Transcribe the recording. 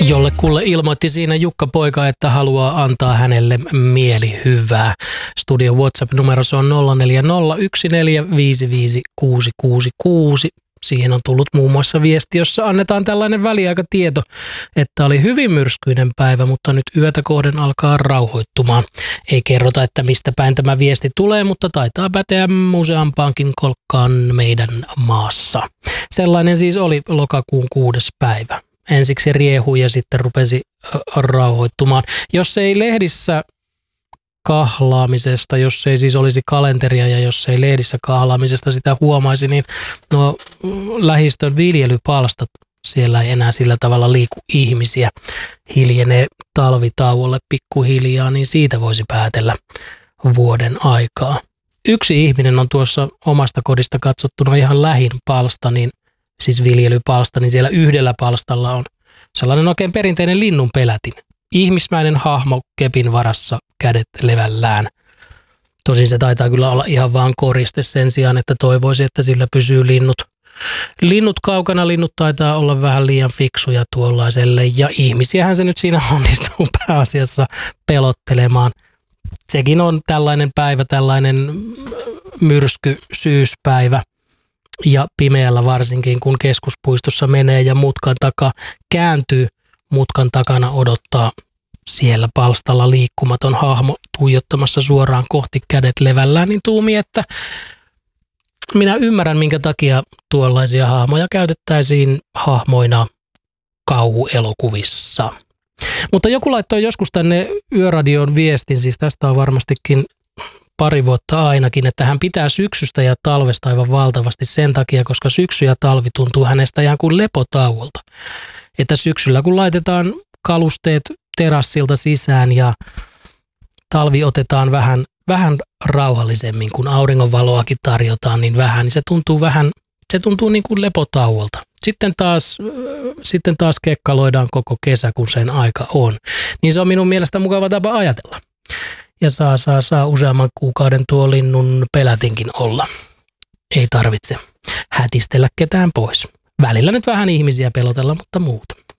Jollekulle ilmoitti siinä Jukka Poika, että haluaa antaa hänelle mielihyvää. Studion WhatsApp-numero on 0401455666. Siihen on tullut muun muassa viesti, jossa annetaan tällainen väliaikatieto, että oli hyvin myrskyinen päivä, mutta nyt yötä kohden alkaa rauhoittumaan. Ei kerrota, että mistä päin tämä viesti tulee, mutta taitaa päteä useampaankin kolkkaan meidän maassa. Sellainen siis oli lokakuun 6. päivä. Ensiksi riehui ja sitten rupesi rauhoittumaan. Jos ei lehdissä kahlaamisesta, jos ei siis olisi kalenteria ja jos ei lehdissä kahlaamisesta sitä huomaisi, niin nuo lähistön viljelypalstat, siellä ei enää sillä tavalla liiku ihmisiä, hiljenee talvitauolle pikkuhiljaa, niin siitä voisi päätellä vuoden aikaa. Yksi ihminen on tuossa omasta kodista katsottuna ihan lähin palsta, niin siis viljelypalsta, niin siellä yhdellä palstalla on sellainen oikein perinteinen linnunpelätin. Ihmismäinen hahmo kepin varassa, kädet levällään. Tosin se taitaa kyllä olla ihan vaan koriste sen sijaan, että toivoisi, että sillä pysyy linnut kaukana. Linnut taitaa olla vähän liian fiksuja tuollaiselle ja ihmisiähän se nyt siinä onnistuu pääasiassa pelottelemaan. Sekin on tällainen päivä, tällainen myrsky syyspäivä. Ja pimeällä varsinkin, kun keskuspuistossa menee ja mutkan takaa kääntyy, mutkan takana odottaa siellä palstalla liikkumaton hahmo tuijottamassa suoraan kohti, kädet levällään, niin tuumi, että minä ymmärrän, minkä takia tuollaisia hahmoja käytettäisiin hahmoina kauhuelokuvissa. Mutta joku laittoi joskus tänne Yöradion viestin, siis tästä on varmastikin pari vuotta ainakin, että hän pitää syksystä ja talvesta aivan valtavasti sen takia, koska syksy ja talvi tuntuu hänestä ihan kuin lepotauolta. Että syksyllä kun laitetaan kalusteet terassilta sisään ja talvi otetaan vähän rauhallisemmin, kun auringonvaloakin tarjotaan niin vähän, niin se tuntuu niin kuin lepotauolta. Sitten taas kekkaloidaan koko kesä, kun sen aika on. Niin se on minun mielestä mukava tapa ajatella. Ja saa useamman kuukauden tuo linnun pelätinkin olla. Ei tarvitse hätistellä ketään pois. Välillä nyt vähän ihmisiä pelotella, mutta muuta.